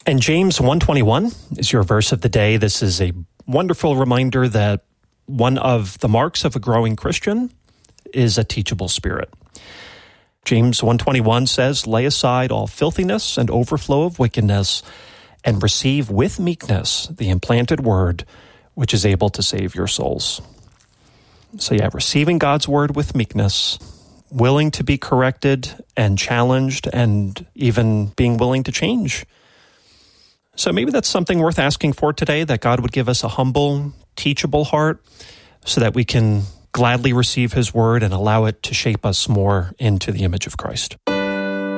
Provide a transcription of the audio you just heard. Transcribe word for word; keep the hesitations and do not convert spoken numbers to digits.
And James one twenty-one is your verse of the day. This is a wonderful reminder that one of the marks of a growing Christian is a teachable spirit. James one twenty-one says, "Lay aside all filthiness and overflow of wickedness, and receive with meekness the implanted word, which is able to save your souls." So yeah, receiving God's word with meekness, willing to be corrected and challenged, and even being willing to change. So maybe that's something worth asking for today, that God would give us a humble, teachable heart so that we can gladly receive his word and allow it to shape us more into the image of Christ.